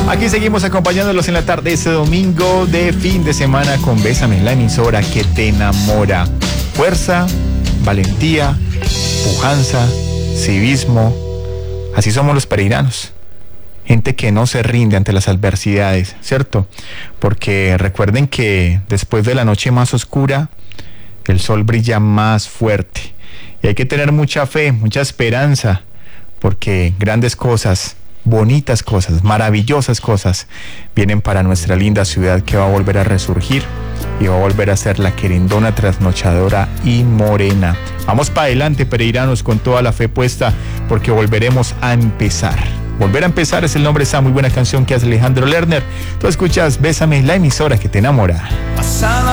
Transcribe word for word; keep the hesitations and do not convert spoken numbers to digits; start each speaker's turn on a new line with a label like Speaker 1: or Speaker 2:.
Speaker 1: Aquí seguimos acompañándolos en la tarde este domingo de fin de semana con Bésame, la emisora que te enamora. Fuerza, valentía, pujanza, civismo. Así somos los pereiranos. Gente que no se rinde ante las adversidades, ¿cierto? Porque recuerden que después de la noche más oscura, el sol brilla más fuerte. Y hay que tener mucha fe, mucha esperanza, porque grandes cosas, bonitas cosas, maravillosas cosas vienen para nuestra linda ciudad, que va a volver a resurgir y va a volver a ser la querendona, trasnochadora y morena. Vamos para adelante, pereiranos, con toda la fe puesta, porque volveremos a empezar. Volver a empezar es el nombre de esa muy buena canción que hace Alejandro Lerner. Tú escuchas Bésame, la emisora que te enamora.